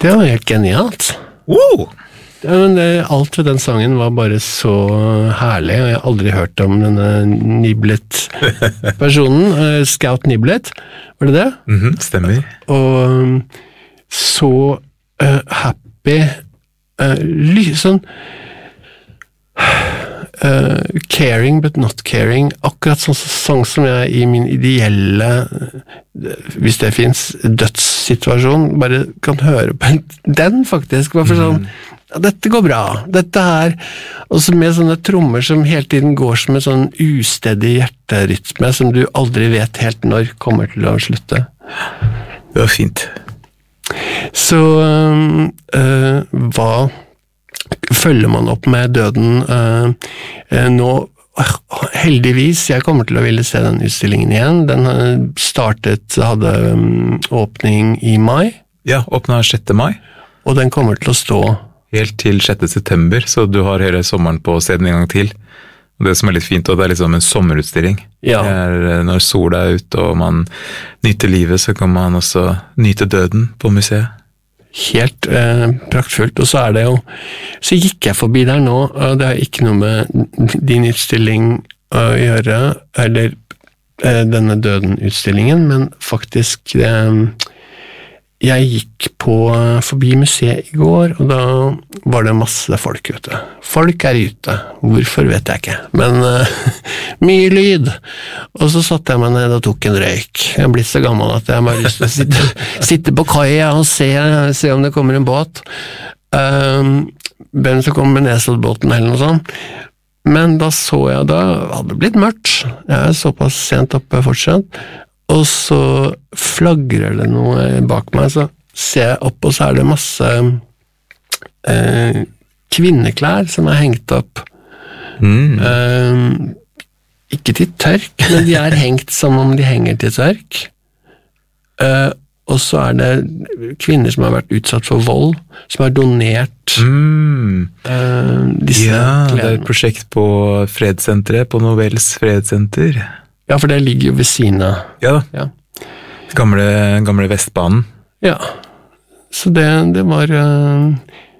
Det var helt genialt. Wow! Ja, men alt ved den sangen var bare så herlig, og jeg har aldri hørt om denne Niblet-personen, Scout Niblet, var det det? Stemmer. Og så happy, sånn caring but not caring, akkurat sånn sang som jeg i min ideelle, hvis det finnes, dødssituasjon, bare kan høre på den faktisk, bare for sånn, ja, dette går bra, dette her, og så med sånne trommer som hele tiden går som en sånn ustedig hjerterytme, som du aldri vet helt når kommer til å slutte. Det var fint. Så hva følger man opp med døden nå? Heldigvis, jeg kommer til å ville se den utstillingen igjen. Den hadde åpning i mai. Ja, åpnet 6. mai. Og den kommer til å stå helt til 6. september, så du har hele sommeren på å se den en gang til. Og det som er litt fint, det er liksom en sommerutstilling. Ja. Når sola er ute og man nyter livet, så kan man også nyte døden på museet. Helt praktfullt, og så er det jo, så gikk jeg forbi der nå, og det har ikke noe med din utstilling å gjøre, eller denne døden-utstillingen, men faktisk jeg gikk forbi museet i går, og da var det masse folk ute. Folk er ute, hvorfor vet jeg ikke, men mye lyd. Og så satte jeg meg ned og tok en røyk. Jeg er blitt så gammel at jeg bare lyst til å sitte på kaia og se om det kommer en båt. Hvem som kommer med Nesoddbåten eller noe sånt. Men da så jeg, da hadde det blitt mørkt. Jeg er såpass sent oppe fortsatt. Og så flagrer det noe bak meg, så ser jeg opp, og så er det masse kvinneklær som er hengt opp. Ikke til tørk, men de er hengt som om de henger til tørk. Og så er det kvinner som har vært utsatt for vold, som har donert disse klærne. Det er et prosjekt på fredssenteret, på Novels fredssenter. Ja, for det ligger jo ved siden av. Ja da. Gamle Vestbanen. Ja, så det var